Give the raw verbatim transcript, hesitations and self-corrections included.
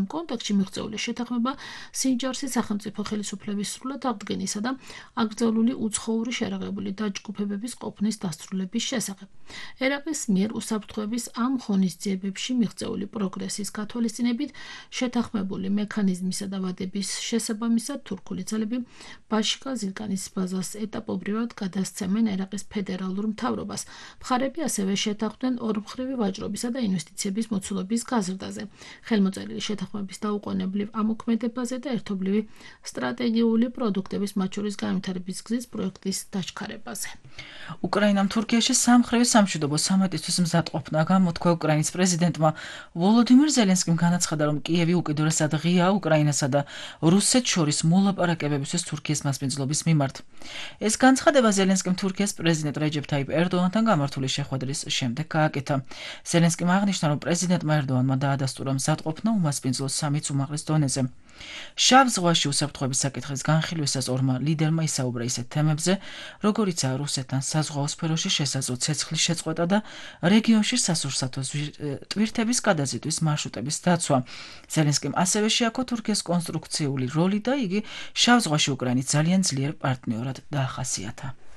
კონტექსტში მიღწეული შეთანხმება სინჯარსი სახელმწიფო ხელისუფლების სრულად აღდგენისა და აკრძალული უცხოური შერაღებული დაჯგუფებების ყოფნის დასრულების შესახებ. ერაყის მიერ უსაფრთხოების ამ ღონისძიებებში მიღწეული პროგრესის გათვალისწინებით შეთანხმებული მექანიზმისა და ვადების შესაბამისად თურქული ძალები ბაშკა ზირკანის ბაზას ეტაპობრივად გადასცემენ ერაყის ფედერალურ მთავრობას. მხარები ასევე შეთანხმდნენ ორმხრივი ვაჭრობისა და ინვესტიციების მოცულობის გაზრდაზე, ხელმოწერილი შეთანხმების დაუყოვნებლივ ამოქმედებაზე და ერთობლივი სტრატეგიული პროდუქტების, მათ შორის განვითარების გზის პროექტის დაჩქარებაზე. უკრაინამ თურქიაში სამმხრივი სამშვიდობო სამართლისთვის მზადყოფნა გამოთქვა უკრაინის პრეზიდენტმა ვოლოდიმირ ზელენსკიმ განაცხადა, რომ კიევი უკიდურესად ღიაა უკრაინასა და რუსეთს შორის მოლაპარაკებებისთვის თურქიის მასპინძლობის მიმართ. ეს განცხადება ზელენსკიმ თურქიის პრეზიდენტ რეჯეფ თაიფ ერდოღანთან გამართული შეხვედრის შემდეგ გააკეთა. ზელენსკიმ აღნიშნა, რომ პრეზიდენტმა ერდოღანმა დაადასტურა მზადყოფნა უმასპინძლოს სამიც უმაღლეს დონეზე. შავ ზღვაში უსაფრთხოების საკითხის განხილვისას ორმა ლიდერმა ისაუბრა ისეთ თემებზე, როგორიცაა რუსეთთან საზღვაო სფეროში შესაძლო ცეცხლის შეწყვეტა და რეგიონში სასურსათო ტვირთების გადაზიდვის მარშრუტების დაცვა. ზელენსკიმ ასევე შეაქო თურქიის კონსტრუქციული როლი და იგი შავ ზღვაში უკრაინის ძალიან ძლიერ პარტნიორად დაახასიათა.